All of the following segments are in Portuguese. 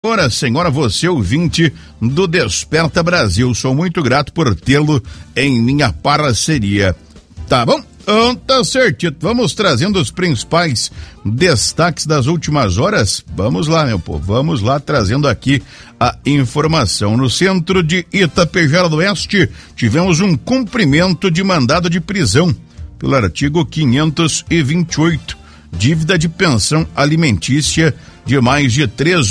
Ora, senhora, você ouvinte do Desperta Brasil, sou muito grato por tê-lo em minha parceria. Tá bom? Tá certinho. Vamos trazendo os principais destaques das últimas horas. Vamos lá, meu povo. Vamos lá, trazendo aqui a informação. No centro de Itapejara do Oeste, tivemos um cumprimento de mandado de prisão pelo artigo 528, dívida de pensão alimentícia de mais de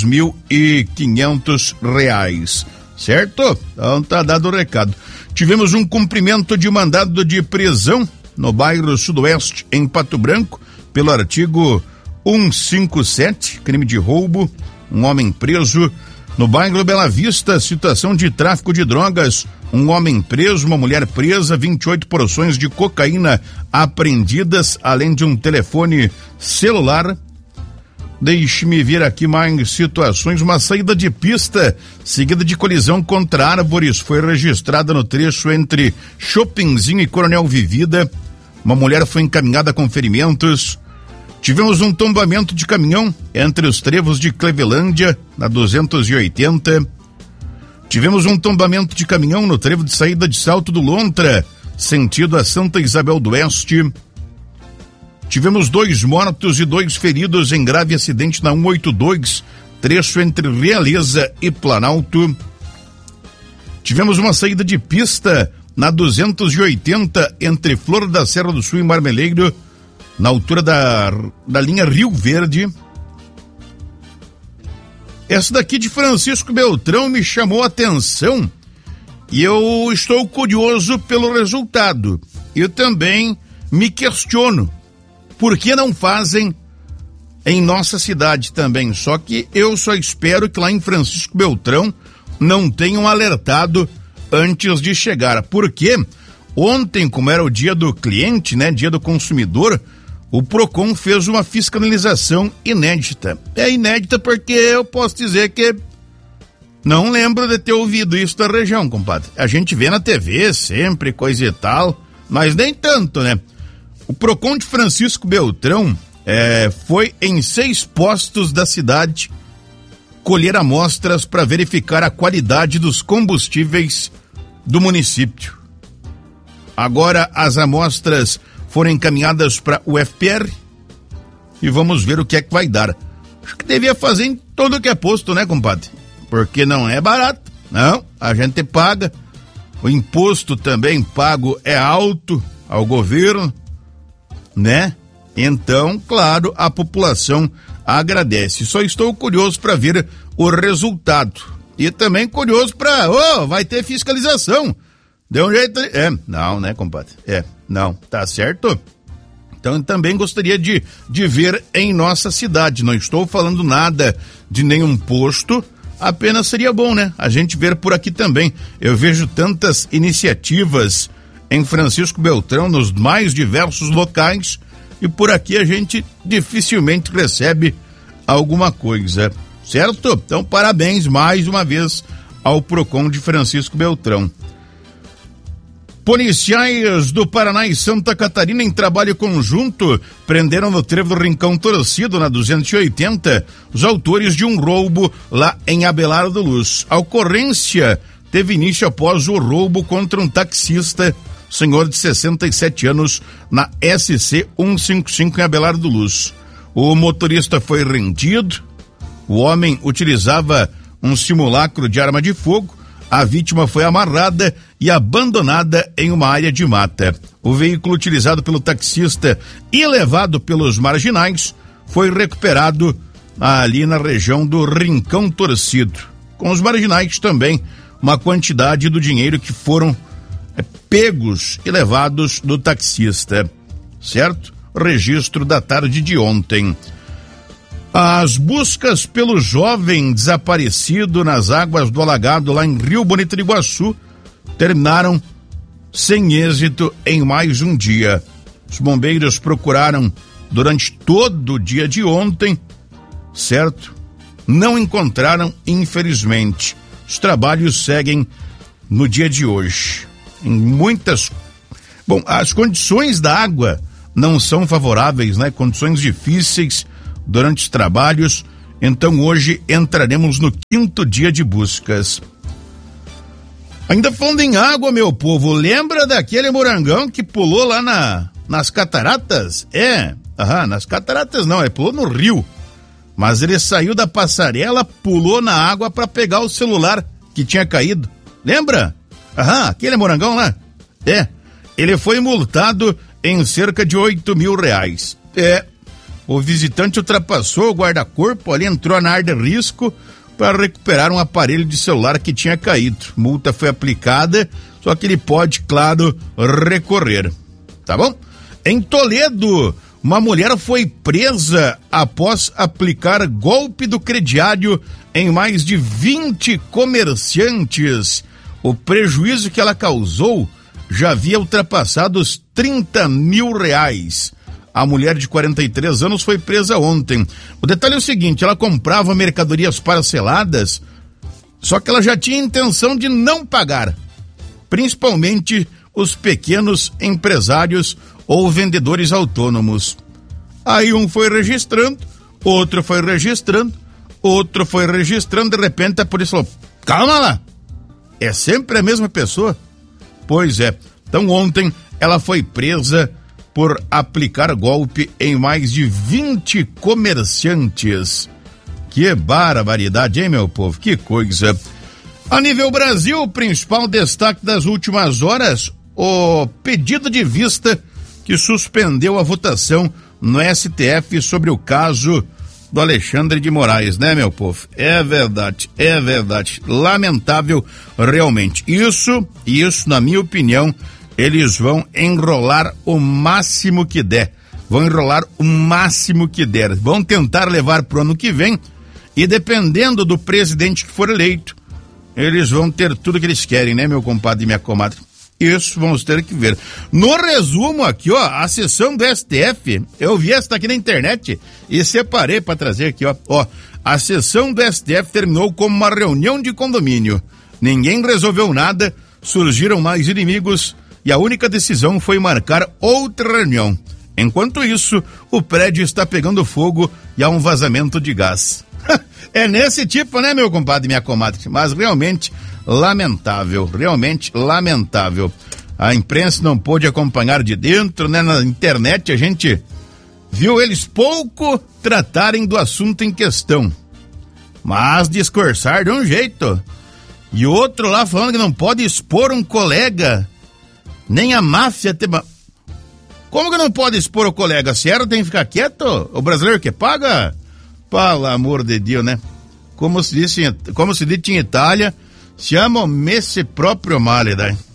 R$3.500, certo? Então tá dado o recado. Tivemos um cumprimento de mandado de prisão no bairro Sudoeste, em Pato Branco, pelo artigo 157, crime de roubo, um homem preso. No bairro Bela Vista, situação de tráfico de drogas, um homem preso, uma mulher presa, 28 porções de cocaína apreendidas, além de um telefone celular. Deixe-me ver aqui mais situações. Uma saída de pista seguida de colisão contra árvores foi registrada no trecho entre Shoppingzinho e Coronel Vivida. Uma mulher foi encaminhada com ferimentos. Tivemos um tombamento de caminhão entre os trevos de Clevelândia, na 280. Tivemos um tombamento de caminhão no trevo de saída de Salto do Lontra, sentido a Santa Isabel do Oeste. Tivemos 2 mortos e 2 feridos em grave acidente na 182, trecho entre Realeza e Planalto. Tivemos uma saída de pista na 280 entre Flor da Serra do Sul e Marmeleiro, na altura da linha Rio Verde. Essa daqui de Francisco Beltrão me chamou a atenção e eu estou curioso pelo resultado. Eu também me questiono por que não fazem em nossa cidade também. Só que eu só espero que lá em Francisco Beltrão não tenham alertado antes de chegar. Porque ontem, como era o dia do cliente, né, dia do consumidor, o Procon fez uma fiscalização inédita. É inédita porque eu posso dizer que não lembro de ter ouvido isso da região, compadre. A gente vê na TV sempre, coisa e tal, mas nem tanto, né? O Procon de Francisco Beltrão foi em 6 postos da cidade colher amostras para verificar a qualidade dos combustíveis do município. Agora as amostras foram encaminhadas para o FPR e vamos ver o que é que vai dar. Acho que devia fazer em todo que é posto, né, compadre? Porque não é barato, não, a gente paga, o imposto também pago é alto ao governo, né? Então, claro, a população agradece. Só estou curioso para ver o resultado e também curioso para, vai ter fiscalização. Deu um jeito, não, né, compadre? Não, tá certo? Então, também gostaria de ver em nossa cidade. Não estou falando nada de nenhum posto, apenas seria bom, né? A gente ver por aqui também. Eu vejo tantas iniciativas em Francisco Beltrão, nos mais diversos locais, e por aqui a gente dificilmente recebe alguma coisa, certo? Então, parabéns mais uma vez ao Procon de Francisco Beltrão. Policiais do Paraná e Santa Catarina, em trabalho conjunto, prenderam no trevo do Rincão Torcido, na 280, os autores de um roubo lá em Abelardo Luz. A ocorrência teve início após o roubo contra um taxista, senhor de 67 anos, na SC 155 em Abelardo Luz. O motorista foi rendido, o homem utilizava um simulacro de arma de fogo. A vítima foi amarrada e abandonada em uma área de mata. O veículo utilizado pelo taxista e levado pelos marginais foi recuperado ali na região do Rincão Torcido. Com os marginais também uma quantidade do dinheiro que foram pegos e levados do taxista, certo? Registro da tarde de ontem. As buscas pelo jovem desaparecido nas águas do alagado lá em Rio Bonito do Iguaçu terminaram sem êxito em mais um dia. Os bombeiros procuraram durante todo o dia de ontem, certo? Não encontraram, infelizmente. Os trabalhos seguem no dia de hoje. As condições da água não são favoráveis, né? Condições difíceis durante os trabalhos Então hoje entraremos no 5º dia de buscas. Ainda falando em água, meu povo, lembra daquele morangão que pulou lá nas cataratas? Nas cataratas não, ele pulou no rio. Mas ele saiu da passarela, pulou na água para pegar o celular que tinha caído. Lembra? Aquele morangão lá. Ele foi multado em cerca de R$8.000. O visitante ultrapassou o guarda-corpo, ali entrou na área de risco para recuperar um aparelho de celular que tinha caído. Multa foi aplicada, só que ele pode, claro, recorrer. Tá bom? Em Toledo, uma mulher foi presa após aplicar golpe do crediário em mais de 20 comerciantes. O prejuízo que ela causou já havia ultrapassado os R$30.000. A mulher de 43 anos foi presa ontem. O detalhe é o seguinte, ela comprava mercadorias parceladas, só que ela já tinha intenção de não pagar, principalmente os pequenos empresários ou vendedores autônomos. Aí um foi registrando, outro foi registrando, de repente a polícia falou, calma lá, é sempre a mesma pessoa? Pois é, então ontem ela foi presa por aplicar golpe em mais de 20 comerciantes. Que barbaridade, hein, meu povo? Que coisa. A nível Brasil, o principal destaque das últimas horas, o pedido de vista que suspendeu a votação no STF sobre o caso do Alexandre de Moraes, né, meu povo? É verdade. Lamentável, realmente. Isso, na minha opinião, eles vão enrolar o máximo que der. Vão tentar levar pro ano que vem e dependendo do presidente que for eleito, eles vão ter tudo que eles querem, né, meu compadre e minha comadre? Isso, vamos ter que ver. No resumo aqui, ó, a sessão do STF, eu vi essa aqui na internet e separei para trazer aqui, ó. A sessão do STF terminou como uma reunião de condomínio. Ninguém resolveu nada, surgiram mais inimigos e a única decisão foi marcar outra reunião. Enquanto isso, o prédio está pegando fogo e há um vazamento de gás. É nesse tipo, né, meu compadre e minha comadre? Mas realmente lamentável. A imprensa não pôde acompanhar de dentro, né? Na internet a gente viu eles pouco tratarem do assunto em questão. Mas discursar de um jeito. E outro lá falando que não pode expor um colega. Nem a máfia tem... Como que não pode expor o colega? A Sierra tem que ficar quieto? O brasileiro que paga? Pelo amor de Deus, né? Como se diz em Itália, siamo messi proprio male, dai.